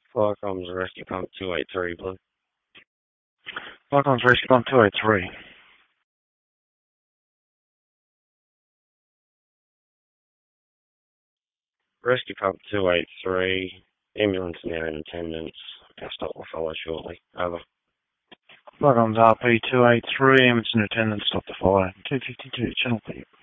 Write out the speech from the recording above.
Firecom's Rescue Pump 283, Blue. Firecom's Rescue Pump 283. Rescue Pump 283. Ambulance now in attendance. Our stop will follow shortly. Over. Firecom's RP 283. Ambulance in attendance. Stop the fire. 252. Channel P.